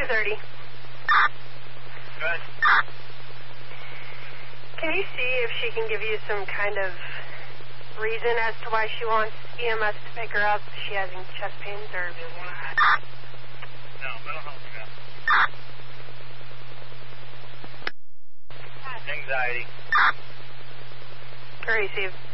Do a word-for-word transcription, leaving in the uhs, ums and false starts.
two thirty. Good. Can you see if she can give you some kind of reason as to why she wants E M S to pick her up? Is she having chest pains or... No, mental health check. Anxiety. Receive.